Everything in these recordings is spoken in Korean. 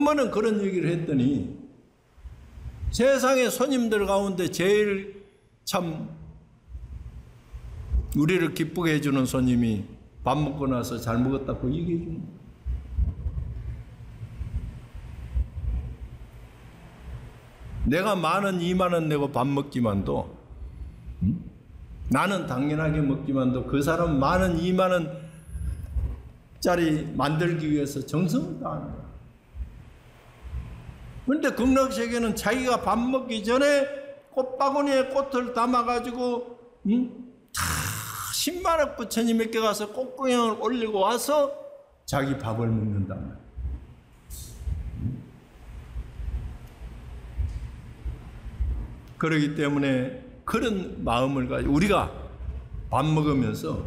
번은 그런 얘기를 했더니 세상의 손님들 가운데 제일 참 우리를 기쁘게 해주는 손님이 밥 먹고 나서 잘 먹었다고 얘기해 주는 거예요. 내가 10,000원, 20,000원 내고 밥 먹지만도 나는 당연하게 먹지만도 그 사람은 10,000원, 20,000원짜리 만들기 위해서 정성을 다하는 거야. 그런데 극락세계는 자기가 밥 먹기 전에 꽃바구니에 꽃을 담아가지고 10만원 부처님 몇 개 가서 꽃구녕을 올리고 와서 자기 밥을 먹는단 말이야. 그렇기 때문에 그런 마음을 가지고 우리가 밥 먹으면서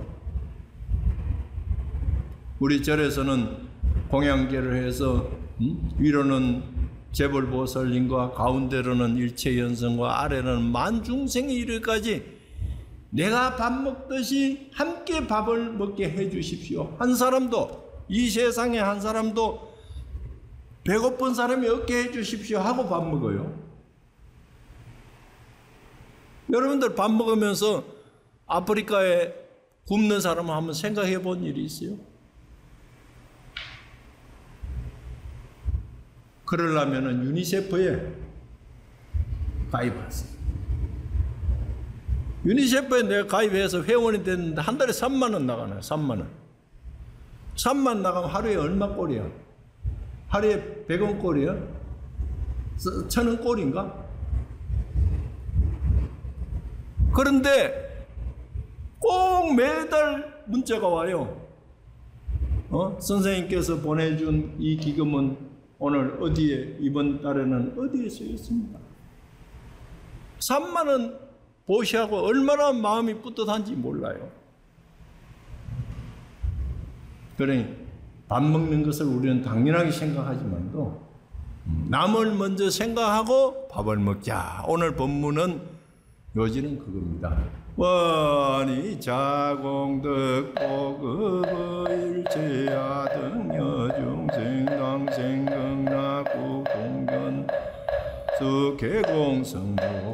우리 절에서는 공양제를 해서 위로는 재벌보살님과 가운데로는 일체연성과 아래로는 만중생이 이르기까지 내가 밥 먹듯이 함께 밥을 먹게 해 주십시오. 한 사람도 이 세상에 한 사람도 배고픈 사람이 없게 해 주십시오 하고 밥 먹어요. 여러분들 밥 먹으면서 아프리카에 굶는 사람을 한번 생각해 본 일이 있어요? 그러려면 유니세프에 가입하세요. 유니세프에 내가 가입해서 회원이 됐는데 한 달에 30,000원 나가나요? 30,000원. 3만 나가면 하루에 얼마 꼴이야? 하루에 100원 꼴이야? 1,000원 꼴인가? 그런데 꼭 매달 문자가 와요. 선생님께서 보내준 이 기금은 오늘 어디에, 이번 달에는 어디에 써 있습니다. 30,000원 보시하고 얼마나 마음이 뿌듯한지 몰라요. 그러니 밥 먹는 것을 우리는 당연하게 생각하지만도 남을 먼저 생각하고 밥을 먹자. 오늘 본문은 요지는 그겁니다. 원이 자공덕 보급의일체야 등여중생 당생극락구 공견 수개공성도